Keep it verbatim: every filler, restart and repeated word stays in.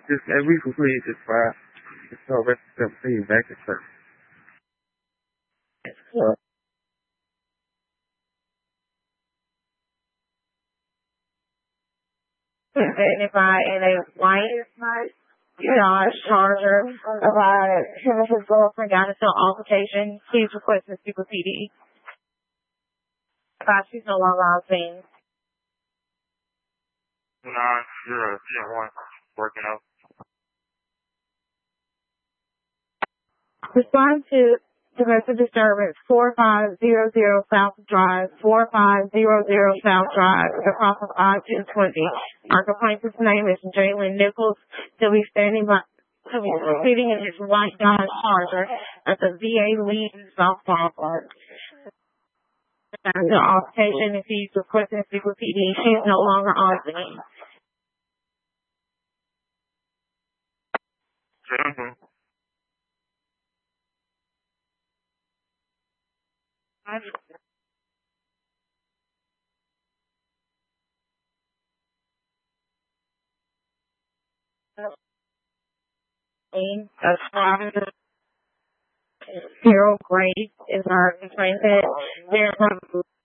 Just if we could please just fire. Just tell rest of them please back to church. Sure. Identify in a white Dodge Charger about him and his girlfriend got into an altercation. Please request to speak with P D. About she's no longer on scene. Nine zero zero one working out. Respond to domestic disturbance four five zero zero South Drive, four five zero zero South Drive, across of I two twenty. Our complainant's name is Jalen Nichols. He'll be standing by, he'll be sitting in his white Dodge Charger at the V A Lee South Park. And the altercation, if he's requesting to speak with P D, she is no longer on scene. Mm-hmm. That's fine. Zero grade is our complaint. They're